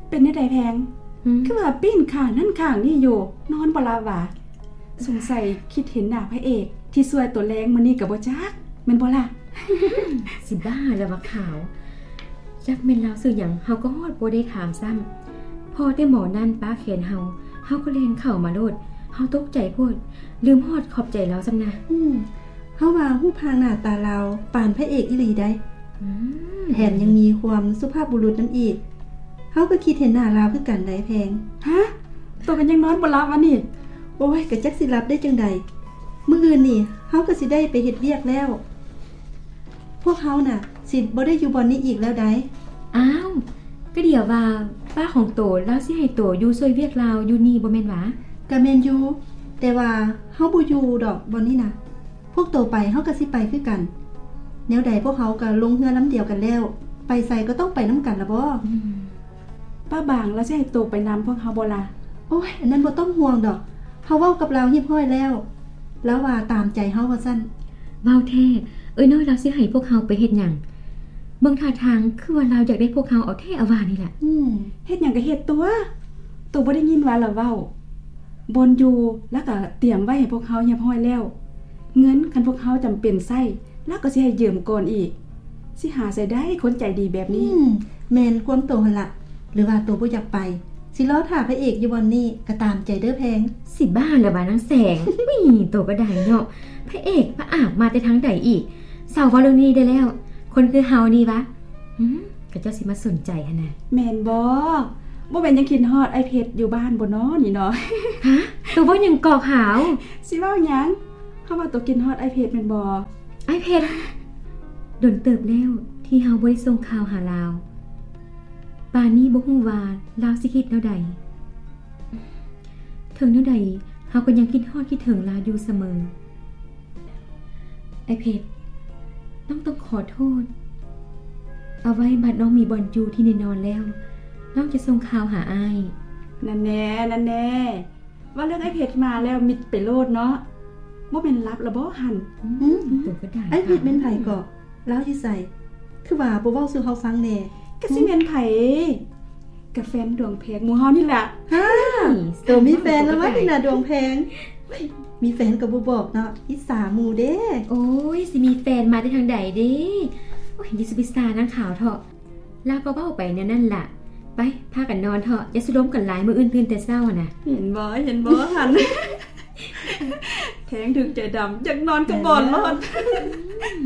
เป็นได้ใดแพงคือว่าปิ้นข้างนั่นข้างนี่อยู่นอนบ่หลับว่ะสงสัยคิดเห็นหน้าพระเอกที่สวยตัวแรงมื้อนี้ก็บ่จักแม่นบ่ล่ะสิบ้าแล้วว่าขาวจักแม่นลาวซื้อหยังเฮาก็ฮอดบ่ได้ถามซ้ำพอแต่หมอนั่นป้าแขนเฮาก็เล่นเข้ามาโลดเฮาตกใจโพดลืมฮอดขอบใจแล้วซ้ำนะเฮาว่าฮู้พางหน้าตาเราปานพระเอกอีหลีได้แถมยังมีความสุภาพบุรุษนำอีกเฮาก็คิดเห็นหน้าเราคือกันได้แพงฮะตัวกันยังนอนบ่หลับวะนี่โอ้ยก็จักสิหลับได้จังใดมื้ออื่นนี่เฮาก็สิได้ไปเฮ็ดเวียกแล้วพวกเฮาน่ะสิบ่ได้อยู่บ่อนนี้อีกแล้วได้อ้าวก็เดี๋ยวว่าป้าของโตแล้วสิให้โตอยู่ช่วยเวียกลาวอยู่นี่บ่แม่นหวะก็แม่นอยู่แต่ว่าเฮาบ่อยู่ดอกบ่อนนี้นะพวกโตไปเฮาก็สิไปคือกันแนวใดพวกเฮาก็ลงเรือลำเดียวกันแล้วไปใส่ก็ต้องไปนำกันล่ะบ่ป้าบางแล้วสิให้โตไปนำพวกเฮาบ่ล่ะโอ้ยอันนั้นบ่ต้องห่วงดอกเฮาเว้ากับเราเรียบร้อยแล้วแล้วว่าตามใจเฮาว่าซั่นเว้าแท้น้อยเราสิให้พวกเฮาไปเฮ็ดหยังเบิ่งท่าทางคือว่าเราอยากได้พวกเฮาเอาแท้เอาว่านี่แหละเฮ็ดหยังก็เฮ็ดตัวบ่ได้ยินว่าล่ะเว้าบนอยู่แล้วก็เตรียมไว้ให้พวกเฮาเรียบร้อยแล้วเงินคันพวกเฮาจำเป็นใช้แล้วก็สิให้ยืมก่อนอีกสิหาใส่ได้คนใจดีแบบนี้แม่นความโตหั่นล่ะหรือว่าโตบ่อยากไปสิรอท่าพระเอกอยู่บ่อนนี้ก็ตามใจเด้อแพงสิบ้าแล้วบ่านางแสงนี่โตก็ได้เนาะพระเอกพระอาบมาแต่ทางใดอีกเศร้าว่าเรื่องนี้ได้แล้วคนคือเฮานี่วะก็เจ้าสิมาสนใจหั่นน่ะแม่นบ่แม่นยังคิดฮอดไอ้เพชรอยู่บ้านบ่เนาะนี่เนาะฮะตัวว่าหยังกอกหาวสิเว้าหยังเฮาว่าตัวกินฮอดไอ้เพชรแม่นบ่ไอ้เพชรโดนเติบแล้วที่เฮาบ่ได้ส่งข่าวหาลาวป่านนี้บ่ฮู้ว่าลาวสิคิดแนวใดถึงแนวใดเฮาก็ยังคิดฮอดคิดถึงลาวอยู่เสมอไอ้เพชรต้องขอโทษเอาไว้บัดน้องมีบอลอยู่ที่นอนแล้วน้องจะส่งข่าวหาอ้ายนั่นแน่ว่าเรื่องไอ้เพชรมาแล้วมิดไปโลดเนาะบ่เป็นลับละบ่หั่นตัวก็ได้ไอ้เพชรเป็นไผก็แล้วสิใส่คือว่าบ่เว้าสู่เฮาฟังแน่ก็สิแม่นไผกับแฟนดวงแพงหมู่เฮานี่แหละตัวมีแฟนแล้วว่านี่น่ะดวงแพงมีแฟนก็บ่บอกเนาะอิจฉาหมู่เด้โอ้ยสิมีแฟนมาได้ทางใดเด้โอ้ยดิสบิสตานังขาวเถาะลาก็เว้าไปนั่นล่ะไปพากันนอนเถอะอย่าสิล้มกันหลายมื้ออื่นตื่นแต่เช้าน่ะเห็นบ่หั่นแทงถึงใจดำอยากนอนกับบอนรอด